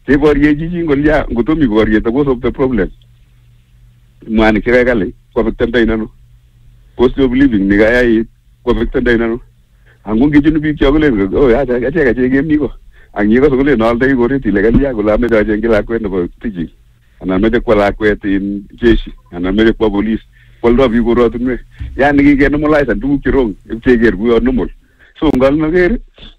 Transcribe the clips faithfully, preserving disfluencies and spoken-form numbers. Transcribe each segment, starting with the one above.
Keborye chichi ngolya ngotomi borye to solve the problem. Mwani kira kale kwa victenda inano. Cost of living ni kaya kwa victenda inano. Angung kijunu bi kyogole oh ya acha acha game niko. Angi ko sokole no alda igore ti legal ya gola me da jengila kwenda bo tiji. Ana meje kwa la kwete in jeshi. Ana meje kwa police. Kwa ndo bi goro tunwe. Ya nigi ke normalize ndu kirong. Icheger bu normal. So ngal na gere.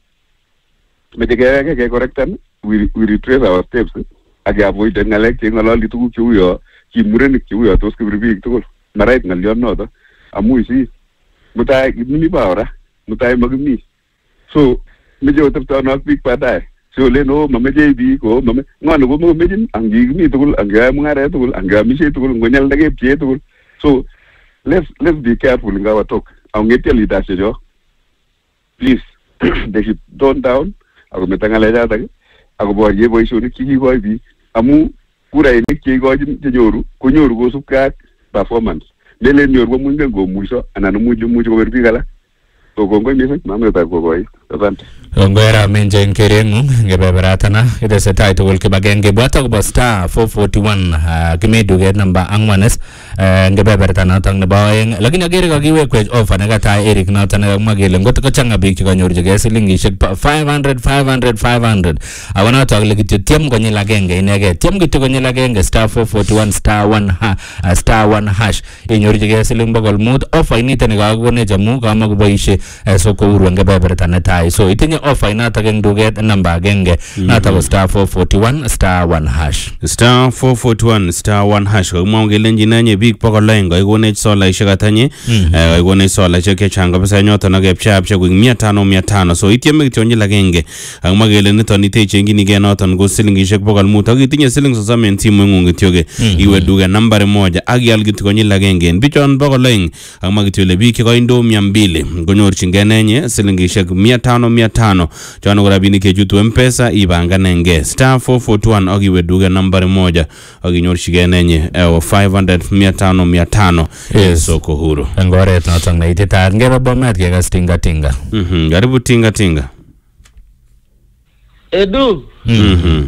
Meje ke ke correctan. We we retrace our steps. Aga avoid ngalek che ngalali tugu chuyo. Ki murenik chuyo tos ke bibi tukul. Marait ngalyon no to. Amu isi. Mutai mini baora. Mutai magmi. So meje otap na big padai. So le no mameje bi ko mame ngano ko mo meje angi mi tukul anga mungare tukul anga mi she tukul ngonyal dage pie tukul. So let's let's be careful in our talk. I'll get your leadership, yo. Please, they should tone down. Ako metangala jata ke. Ako buat ye boy show ni kiki boy bi. Amu kura ini kiki boy jenyoru. Kunyoru go subkat performance. Lele nyoru go munga go muso. Ananu muju muju go berbi kala. So gongo misa mama ta go boy. Asante. Gongo era menje nkerengu ngebe beratana. Ide se tai to gol ke bagenge buata go star four forty-one. Kime duge number angwanes. Ngebe beratana tang ne baeng. Lakini agere ka giwe kwej offer ne kata Eric na tana magele ngoto ko changa big ko nyoru jege silingi shek five hundred five hundred five hundred. Awana to agle kiti tiem ko nyela genge inege. Tiem kiti ko nyela genge star four forty-one star one ha uh, star one hash. Nyoru jege silingi bogol mood offer ini tane ka gone jamu kama ko boishe so ko uru ngebe beratana tai. So itinye offer ina ta geng duge number genge na ta star four forty-one star one hash. Star four forty-one star one hash ko mo ngelen jinanye big poko lengo igone sola ishagatanye eh igone sola cheke changa pesa nyota na gepcha pcha kwing mia tano mia tano. So itieme kitonye lagenge ang magele nito ni teche ngini ge noton go silingi shek pokal muta gitinye siling so samen timu ngungi tioge iwe duga nambari moja agial gitonye lagenge bichon poko leng ang magitule biki ko indo mia mbili gonyor chingenenye silingi shek mia tano mia tano chano grabini ke jutu mpesa ibanga nenge star four forty-one agiwe duga nambari moja aginyor chingenenye eh five hundred mia tano mia tano yes. Soko huru ngore tunatang na itita ngeba bomet ke gas tinga tinga mhm karibu tinga tinga Edu mhm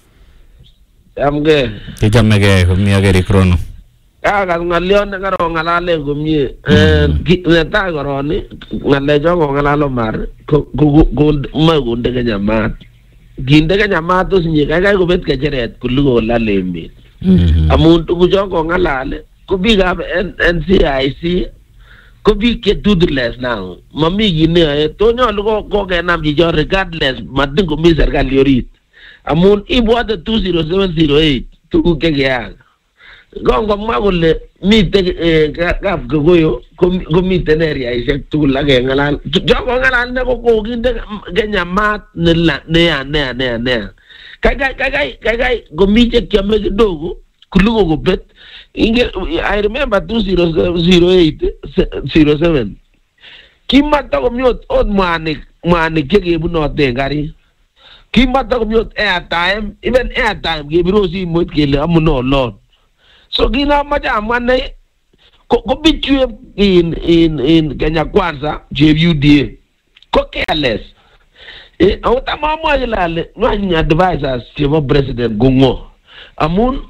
amge kijamege kumia geri krono aga ngalion ngaro ngalale gumye eh neta goroni ngale jogo ngalalo mar ko ko magunde ke nyamat ginde ke nyamat to sinye kai ko bet ke jeret kulugo lalemi amun tu jogo ngalale ko biga N C I C ko bi ke tudless now mami gine to nyolo ko ko ke nam ji regardless madin ko mi serkal yorit amun ibwa de two zero seven zero eight tu ke ya gongo magole mi te gap goyo ko mi teneria isek tu la ke ngalal jogo ngalal ne ko ko ginde ke nyamat ne la ne ne ne ne kai kai kai kai kai go mi te kame dogo kulugo go bet Inge, I remember two zero zero eight zero seven. Kimata ko myot od manik manik ke bu no tengari. Kimata ko myot airtime, even airtime ge biro si mot ke le amuno lord. So gina maja manai ko ko bitu in in in Kenya Kwanza J U D A. Ko careless. E awta mama ilale no advisors chief president gongo. Amun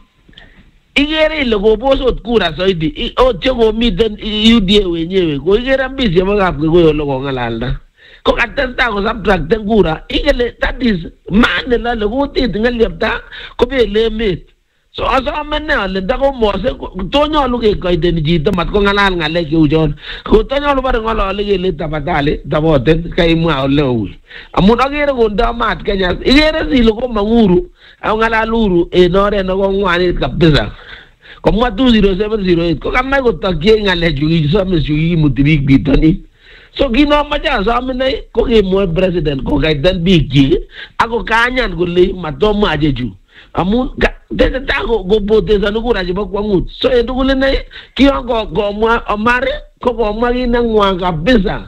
igere logo boso kura soidi o chego miden U D A wenyewe ko igere mbisi magap ko logo ngalalda ko katanta ko subtract kura igele that is man la logo tit ngalyapta ko be lemit so asa amene ale ndako mose to nyolu ke ko identity to mat ko ngalal ngale ke ujon ko to nyolu bar ngalo le le tabatale daboten kay ma lewu amun agere ko ndamat Kenya igere si logo manguru au ngalaluru e nore no ko ngwani kabisa como two zero seven zero eight ko kamay ko tagie ngale jugi so me jugi mutibig bitani so gino maja so amene ko ke mo president ko kay dan bigi ako kanyan ko le mato majeju amun de ta go go bote sa no kuraje ba kwangut so e dugule ne ki ko go mo amare ko ko mari na ngwa kabisa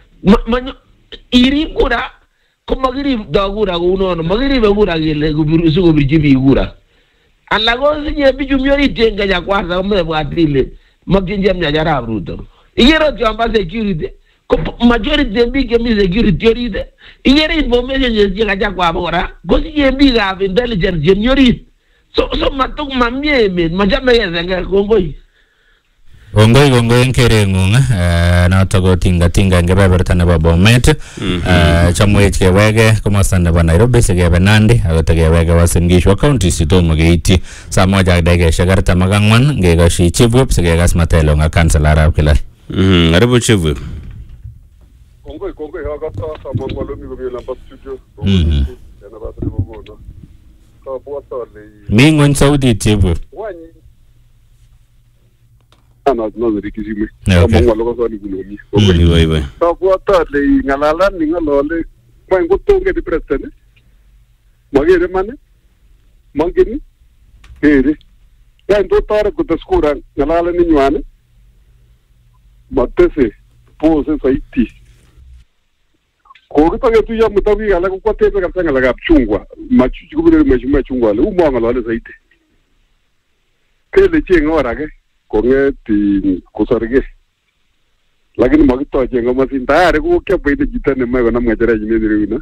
iri kura ko magiri dagura uno no magiri bagura gele gubiru su gubirjibi gura alago sinye biju myori tenga ya kwanza me bwatile maginje mnyajara bruto igero jamba security ko majority en biik chemi security orit igere information che kachakwa abokora ko si en biikab intelligence chemi orit so so matuk mamie emet machame kesenge kongoi Kongoi kongoi en kereng'ung noto ko tinga tinga en kebeberta nebo Bomet chamwech kewege komosta nebo Nairobi sikebe Nandi ako tekewege Uasin Gishu county sitomo keityi saa moja ak dakikaishek artam ak ang'wan ngekoshi Chief Whip sikekas Matelong ak Councilor Arap Kilai. Karibu Chief Whip. Kongoi kongoi akasa samong walomi komie namba studio. Kongoi yana batri bomono. Kabwata le. Mi ng'ony sautit Chief Whip. Wani ana no rikizime. Okay. Samong walo kasani kulomi. Ibo ibo. Kabwata le ngalalan ni ngalole kwa ngotonge di president. Magere mane. Mangeni. Ere. Ya ndo tare kutaskura ngalalan ni nywane. Matese pose saiti. Ko kita tu ya mutawi ala ko tebe ka tanga la chungwa. Machu kubire mashima chungwa le umanga la saiti. Kele chenga warage ko ngeti kusarige. Lakini magito chenga masinta are ko kya pede jitane mai na ngajara jine dirina.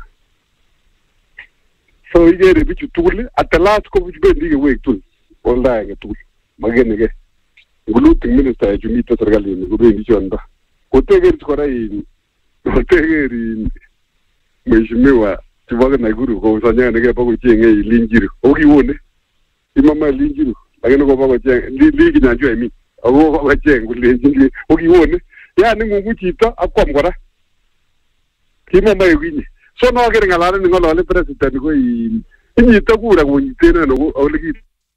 So igere bichu tuli atalat ko bichu bendige wek tul. Onda nga tul. Magene ge. Guluting minister ya jumita serikali ni kubendi chonda. Kotegeri korai kotegeri mheshimiwa Tibaga Naikuru kwa usanya nige pako chenge linjiru. Oki wone. Imama linjiru. Lakini kwa pako chenge li kinyanjua imi. Ako pako chenge linjiru. Oki wone. Ya ni mungu chita akwa mkora. Kimama yukinyi. So na wakere ngalala ni ngalala president ko i inyi itakura kwa njitena no awliki.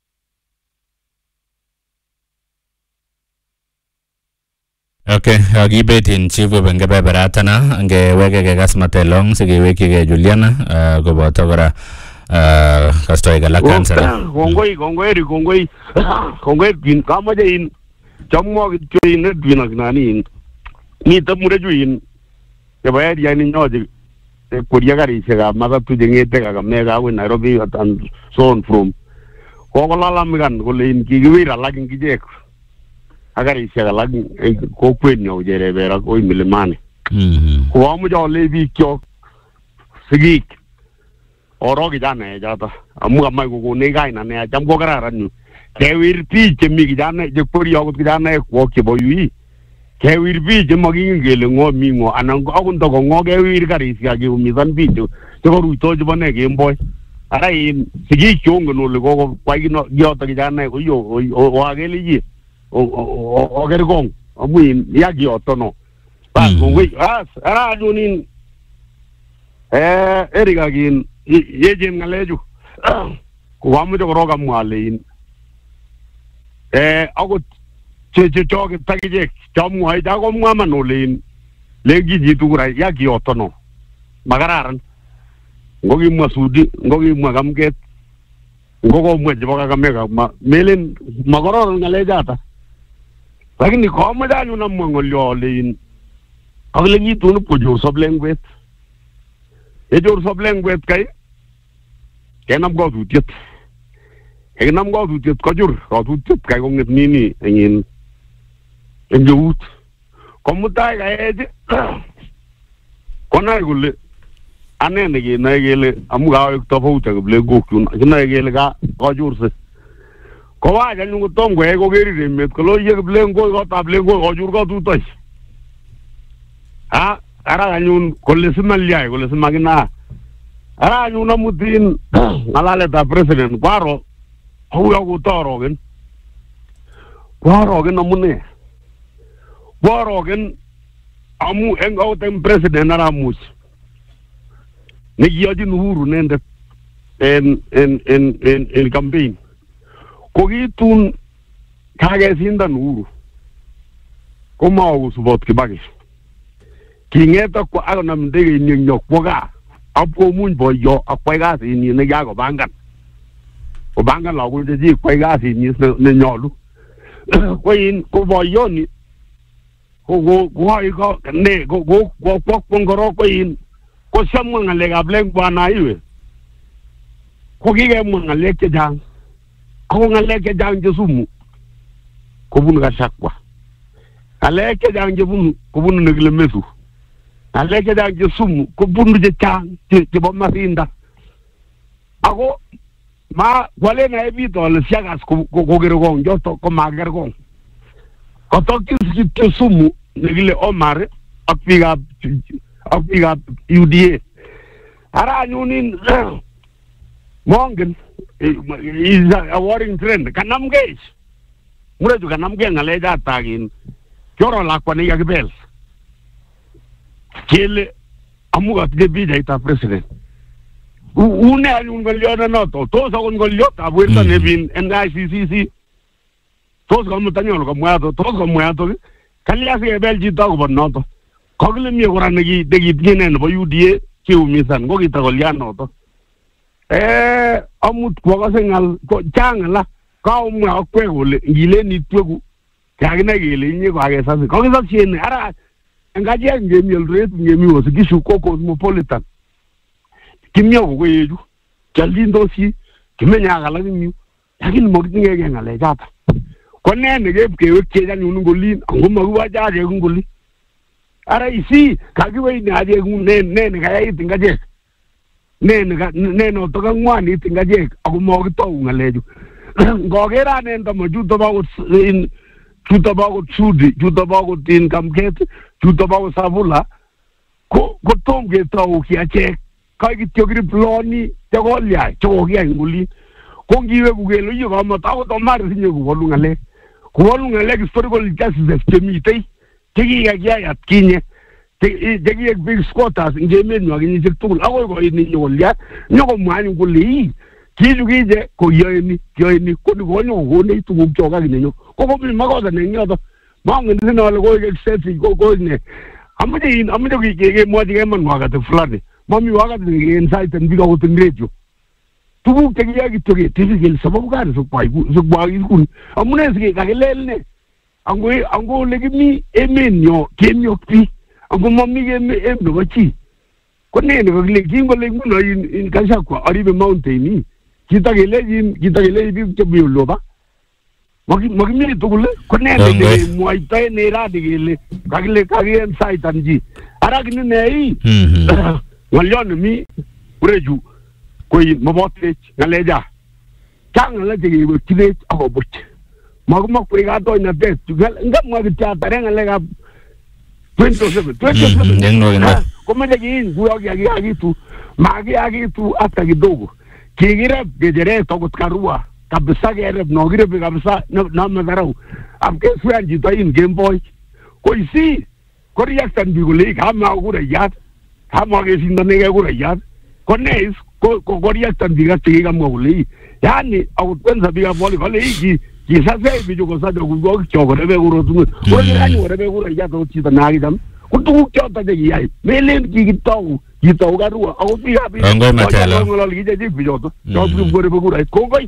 Okay, agibetin Chief Whip en kebeberatana ngeweke kekas Matelong sikewekyi Juliana koboto kora kastoik alak Councilor. Kongoi kongoi ri kongoi kongoi bin kamaje in chammo kityo in binak nani in ni tamure ju in ke bayar yani nyoje kuriya garishek ab matatu jengete Kakamega we Nairobi and so on from kokolalaമിkan kole in kikiwir alak ngijek agarishek alak kokwet nyo jerebera koi milimani ko amuja ole biik kyok sigik oro kijana jata amu kamai kokone kaina ne cham ko kararan yu kewir biik chemi kijana je kori akot kijana kwok chebo yui kewir biik chemokingen kele ngo mi ngo anan akot ndo ngo kewir karishek keumisan biik chekoruito chebo ne kemboi ara in sigik chongen ole kokwai yoto kijana ko yo wakele yi oger gong amuin yagi otono ba ngoi as ara junin eh eriga gin yejen ngaleju ko wamu jo roga mwalein eh ago che che choge tagije chamu ai dago mwama no lein legi jitura yagi otono magararan ngogi masudi ngogi magamget ngogo mweje boka Kakamega melen magoror ngalejata lakini kama danyo na mangolyo lein agle ni tunu pojo soblengwet e jor soblengwet kay kenam go dutiet e nam go dutiet ko jur ko dutiet kay ko nget nini ngin enjut komutai kay kona gule anene ge na gele amuga to fouta ble gokun na gele ga ko jurse ko wa ja nungu tongo e ko geri met ko lo ye blengo ko ta blengo ko jur ko tu toy ha ara nyun ko le simal liay ko le simagina ara nyun na mutin alale ta president kwaro hu ya ko toro gen kwaro gen amune kwaro gen amu en go tem president ara mus ne yoji nuhuru nende en en en en en campaign kogitun kage sinda nuru koma usubot kibagi kingeta ko agona mdege ni nyok boga apo mun boyo akwai gas ni ne yago bangan o bangan la gulde ji kwai gas ni ne nyolu ko in ko boyo ni ko go go ai ko ne go go go pok pongoro ko in ko samwa ngale ga bleng bana iwe ko gige mun ngale ke jang ko ngaleke jangje sumu ko bunu ga sakwa aleke jangje bunu ko bunu negle mesu ng'alek chechang che sumu kobunu chechang chebo masinda ako ma wale na ebito ole siagas kogergong joto ko magergong kotokyin kityo sumu nekile Omar ak biikab ak biikab U D A ara anyunin mongen is a worrying trend kanamgei mure ju kanamgei ngale jatagin choro lakwa ni yakibel kele amuga de bija ita president une anyun ngoliona noto tosa kon ngoliota vuelta ne bin en I C C C tos como tañolo como ato tos como ato kali ase belgi to ko noto kogle mi ora negi de gitine no U D A ki umisan go kita goliano to eh amut ko ga sengal ko changala ka umu akwe gole ngile ni twegu kagina gele ni ko age sase ko ga sien ara ngaji ngemi olret ngemi wo sikishu ko cosmopolitan kimyo ko yeju kalindo si kimenya gala ni yakin mo ngege ngale jata ko nene ge ke ke ja nyunu ngoli ngoma ruwa ja je ngoli ara isi kagi we ni aje nne nene ga yi tinga je nene ga nene to ga ngwani tinga je agumo to ngaleju ngogera ne ndo mo juto ba in juto ba ko chudi juto ba ko tin kamket juto ba ko sabula ko ko tomge to ki ache kagi tiogri ploni te golia chogia nguli kongiwe kugelo yo kama tawo to mari sinye kuvolunga le kuvolunga le historical justice kemite tegi ya ya kinye tegi big squatters ngeme no ngini tukul awo ko ni nyolia nyoko mwani kuli kiju kije ko yeni yeni ko ni gonyo go ne tugu choga kinyo ko ko mi magoda ne nyodo mangu ni no le go except go go ne amuje amuje ki mo dige man waga te flani mami waga te inside and biga utengrejo tugu tegia gitoge tifigel sababu gani so pai so bagi kun amune sike kagelelne ango ango legimi emenyo kenyo pi ango mami ge me em no bachi konne ne gele kingo le nguno in in kasha kwa aribe mountain kita gele in kita gele bi ke bi loba magi magi mi tugule konne ne mo itai ne ra de gele kagele kagen sai tanji ara gni nei walyon mi ureju koy mabote ngaleja tang la jegi bo tine ako bot magma ko ga to na bet gal ngam ma ga ta renga le ga twenty-seven twenty-seven ngno ngno ko me jegi bu ya ya gi tu magi agi tu hasta kidogo kigira gejere to ko karua kabisa gere no gire be kabisa na me darau am ke fuanji to in game boy ko isi ko reaction bi gule ga ma gura ya ha ma ge sin ne ga gura ya ko nes ko ko goria tandiga tiga mwuli yani au kwanza biga boli kale hiki kisasa hivi juko sada kugo choko rebe guro tu ko ni rebe guro ya to chita nagi dam kutu kyota de yai melen ki kitau kitau garua au biga biga ngo matela ngo li de biga to to guro rebe guro ko goi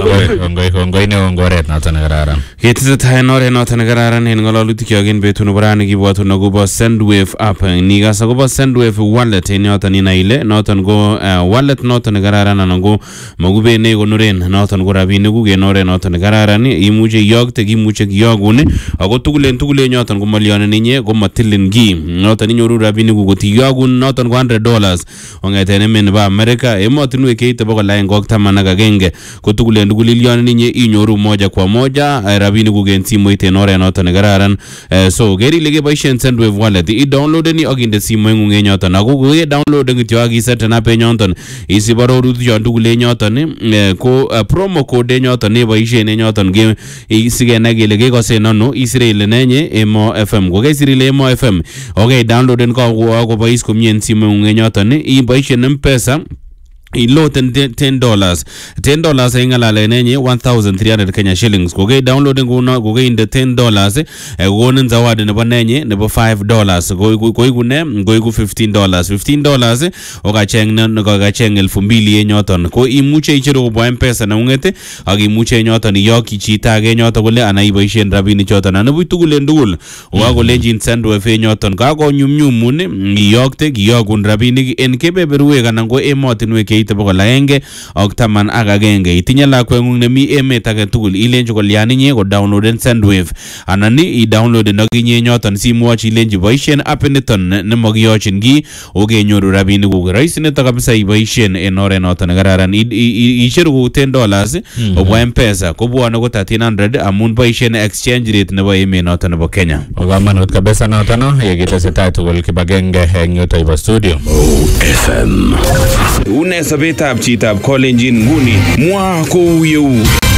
ngo ngo ne ngo ret na tan gararan Yetisa tahenore no tan gararan en ngolo luti kyogin betunu brani gi botu no go Sendwave app ni ga sa go Sendwave wallet en yota ni naile no tan go wallet no tan gararan no go magube ne go nuren no tan go rabine gu ge nore no tan gararan imuje yogte gi muche gi yogune ago tugulen tugulen yotan go million ni nye go matilin gi no tan nyoru rabine gu go ti yogun no tan go one hundred dollars onga tene men ba America e motinu e keite bogo la ngok tamana ga genge ko tugulen tugulilion ni nye inyoru moja kwa moja rabini kugensi mo itenore no tan gararan so geri lege baishen Sendwave wallet i download ni oginde simo ngunge nyoto na go ge download ngi tyo agi set na pe nyonton isi baro rutu yon tugule nyoton ko promo code nyoton ne baishen nyoton ge isige na ge lege ko se nono isire le nenye emo fm go ge isire le emo fm okay download en ko go bais ko mien simo ngunge nyoton i baishen mpesa ilo ten dollars ten dollars ingala lenenye one thousand three hundred Kenya shillings ko ge download nguna go ge in the ten dollars e go nen zawade ne banenye ne bo five dollars go go go ne go go fifteen dollars fifteen dollars o ga cheng ne go ga cheng elfu mbili nyoton ko imuche ichiro bo mpesa na ungete agi muche nyoton yoki chita ge nyoto gole anaiboishen rabini choton na buitu gule ndul wa go legend Sendwave nyoton ka go nyum nyum mun yokte gi yogun rabini en kebe beruwe kana go emotinwe ke mite bokol agenge ak taman ak agenge. Itinye lakweng'ung nemi emet age tugul ilenji kolyan inye ko downloaden Sendwave anan i downloaden ak inye nyoton simwochi ilenji boisien app niton nemakiyochin ki okenyoru rabinik kuk. Rahisi nito kabisa iboisien en oret noton nekararan. Icheru ku ten dollars obwa M-Pesa kobwone ko thirteen hundred amun boisien exchange rate nebo emet noton nebo Kenya. Ogamanut kabisa noton no yekitesetai tugul kibagenge eng yuto ibo studio. O F M. Une sobetab chitab Kolenjin nguni mwa kou yeu.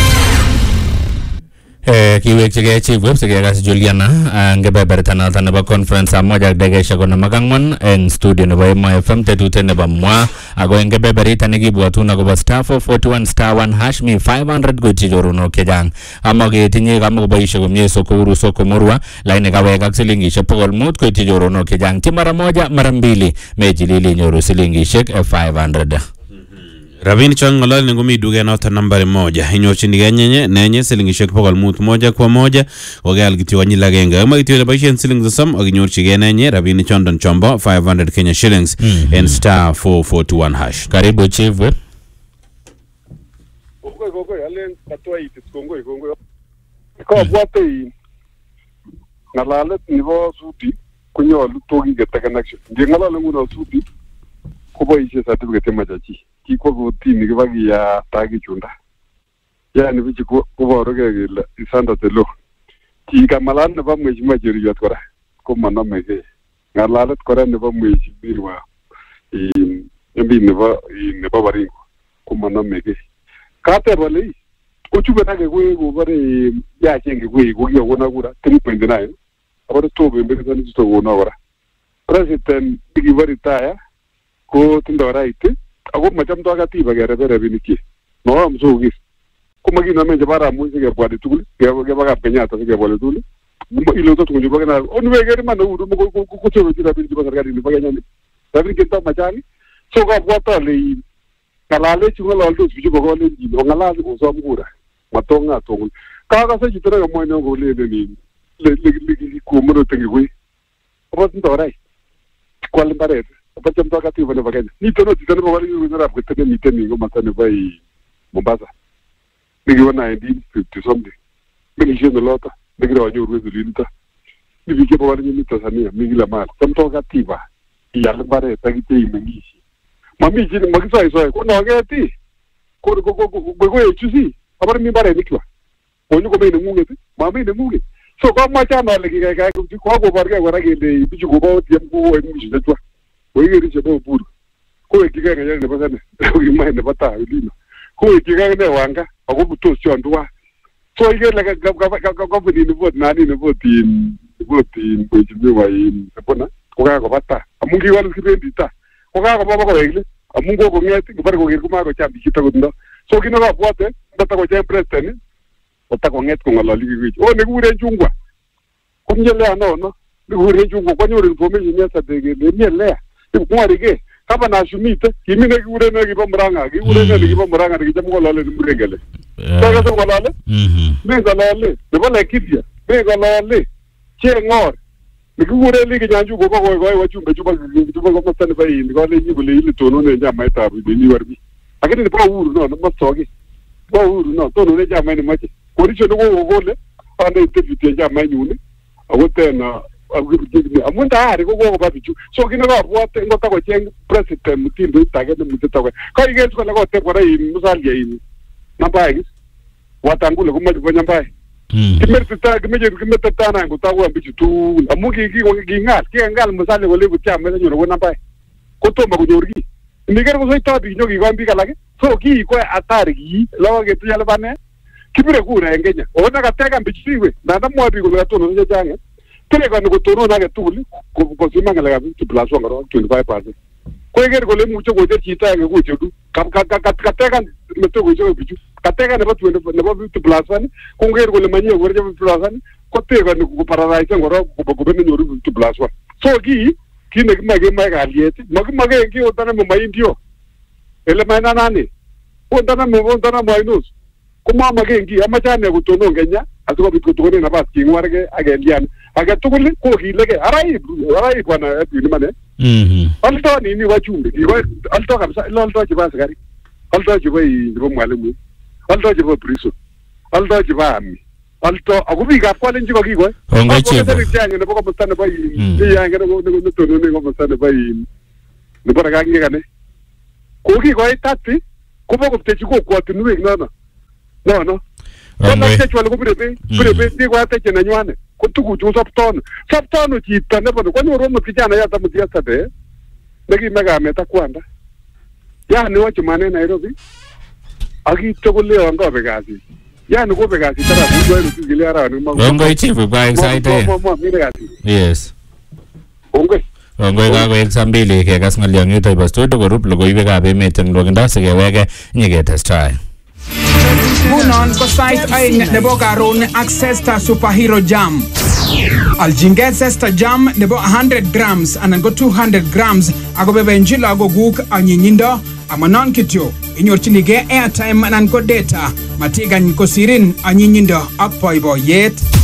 Eh, kiwekchigei Chief Whip sikekas Juliana ngebeberta noton nebo conference a moja dakikaishek konom ak ang'wan eng studio nebo Emo F M tetutiet nebo mwa ako eng kebeberita nekibwotun akobo star four forty-one star one hash mi five hundred koityi chorunok chechang amaketinye kamakoboishe komie soko huru soko murwa laini kawek ak silingishek pokol mut koityi chorunok chechang ti mara moja mara mbili mejilili nyoru silingishek five hundred. Rabini chong ngololni ngumi duke noto nambari moja. Inyorchinigei nyenye nenye silingishek pokol mut moja kwa moja wageal kityo konyil agenge. Ama kityo boisien siling sosom ak inyorchigei nenye rabini chondon chombo five hundred Kenya shillings en star four forty-one hash. Karibu Chief. Kongoi kongoi alen katwa itit kongoi kongoi. Kabwate ngalalet nebo suti konyolu tokikete connection. Ngeng'alale nguno suti koboishe certificate machachi. Kikwa kotini kibakiya takichunda. Yani bichi koborugei kele isanda telo. Kikamalan nebo mheshimiwa Cheruiyot kora komanomegei. Ngalalet kora nebo mheshimiwa in mbi nebo nebo Baringo komanomegei. Kateb ale kochube nake kwe kobare yachen kwe kokiyokona kura three point nine. Abare tobe mbele sana chitokona kora. President ikibaritaya ko tindo right ako machamdo katiba kerebe rabinik chi no msogis kuma kinamenje bara muzi kebwadi tugul kebaka Kenyatta sikebwadi tugul ilo to tunjo bagana onwe geri mana uru ko ko choro jira bin jiba serikali ni baganya ni rabinik kenta machani so ka bwata le kalale chunga laldo bijo ko le ni ngala ko so mura matonga tongul ka ka se jitara mo no go le ni le le ko mo tengi we obat ndorai kwal bare Pacha mtoka tiba na baganya. Ni tono titano kwa wali wizara kutene miteni ngoma sana bai Mombasa. Nigi wana nineteen fifty something. Mimi jeno lota. Nigi na wanyo uwezo linta. Nigi kipa wali ni Tanzania. Mingi la mali. Mtoka tiba. Iya lembare tagite imengishi. Mami jini magisa isoe. Kuna wangeti. Kuna koko koko koko echusi. Abari mimbare nikwa. Onyo kome ine munge ti. Mami ine munge. So kwa machana legi kaya kaya kwa kwa barga kwa rage ile bichu kwa bao tiya mkuu wa imengishi netwa. Oigeri chebo buru ko ekigenge yale nebo sana ogimae nebo ta ulino ko ekigenge ne wanga ako butos chondwa so igere la company ni vote nani ni vote in vote in bojimiwa in bona ko ga ko bata amungi walu kibendi ta ko ga ko baba ko egle amungo ko ngeti ko bar ko gir kuma ko chambi kita ko ndo so kino ga bote bata ko jem president bata ko nget ko ngalali gi o ne gure jungwa ko nyele ano no ni gure jungwa ko nyori information ya sa de ge nyele kumwarige kama na shumite kimine kiure na kiba mranga kiure na kiba mranga kijamu lale murengele sasa so lale mhm menga lale bala kidia menga lale che ngor kiure li kijanju go go go wachumbe chuba chuba go mastani bai ni gole ni gole ile tono ne jama ita bi ni warbi akini ni pa uru no mastogi pa uru no tono ne jama ni machi koricho no go gole ande deputy jama nyune awote na amunda ari ko go babichu so kina ga bote ngota ko cheng president mutindo itage ne mutita ko ka igenzo ko ko te kora in musalia in nabai watangule ko maji bonya mbai kimertita kimeje kimertita na ngota ko ambichu tu amugi ki ko gingal ki ngal musalia ko lebu cha mele nyono ko nabai ko to mago nyorgi niger ko soita bi nyogi ko ambi kalake so ki ko atari gi lawa ke tuyale bane kibire kuna engenya ona ka tega ambichu na na mwabi ko gato no njange tele kwa nukutono na getuli ko simanga la gabi plus one ngaro twenty-five percent ko eger ko le mucho ko je chita nge ku chedu kam ka ka ka tega meto ko je bichu ka tega ne ba twenty ne ba plus one ko eger ko le manye ko je plus one ko te ko ko paradise ngaro ko ko be nyoru plus one so gi ki ne ma ge ma ga lieti ma ma ge ki o tana mo mai ndio ele mai na nani o tana mo o tana mai nus ko ma ma ge ngi ama cha ne ko tono ngenya aso ko bitko to ne na ba ki ngwarge age lian age tugul ko kilege arai arai bwana Edwin Mane Mhm. alto nini wachumbe kiko alto kabisa alto chiba askari alto chiba ibo mwalimu alto chiba prison alto chiba ami alto akubi ka kwalen chiko kiko Ongoi chief. Yange nebo ko mstane ba yi yange nebo nebo tono ne ko mstane ba yi ne bora ka ngi kane ko kiko itati ko boko ptechi ko kwatunwe ngana no no Ongoi. Ko chwalo ko brebe brebe ti kwa te chena nywane ko tuku chu sapton sapton chi tane bono ko nyoro mo kijana ya tamu dia sade negi mega meta kwanda ya ni wacho mane Nairobi agi togole anga begazi ya ni ko begazi tara bujo ni kigile ara ni mago Ongoi chief kwa excited. mo mo mi begazi Yes. ongoi Ongoi ka koek saa mbili kekas ng'olyot yuto ibo studio korup logoiwekab emet eng lwakindo sikeweke nyiketestai. Ngunon ko sait aeng nebo karon ak Zesta Superhero Jam. Aljinget Zesta Jam nebo one hundred grams anan ko two hundred grams ako bebenchi lagokuk anyinyindo amanon kityo inyorchinigei airtime anan ko data matigany kosirin anyinyindo ak boiboiyet.